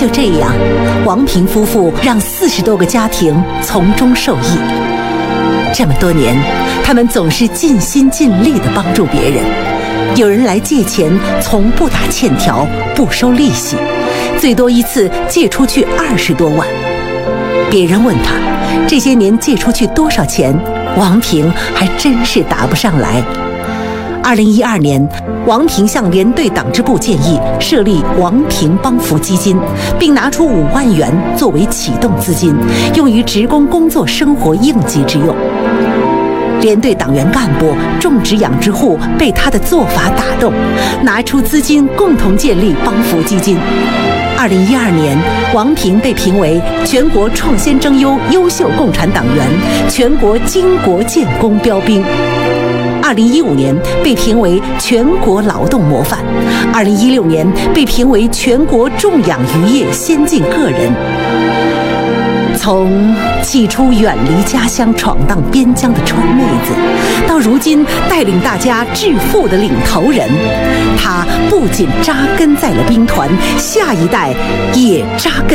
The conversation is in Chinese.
就这样，王平夫妇让40多个家庭从中受益。这么多年，他们总是尽心尽力地帮助别人。有人来借钱，从不打欠条，不收利息，最多一次借出去20多万。别人问他这些年借出去多少钱，王平还真是答不上来。2012年，王平向联队党支部建议设立王平帮扶基金，并拿出5万元作为启动资金，用于职工工作生活应急之用。联队党员干部、种植养殖户被他的做法打动，拿出资金共同建立帮扶基金。2012年，王平被评为全国创先争优优秀共产党员、全国经国建功标兵。2015年被评为全国劳动模范，2016年被评为全国种养渔业先进个人。从起初远离家乡闯荡边疆的川妹子，到如今带领大家致富的领头人，她不仅扎根在了兵团，下一代也扎根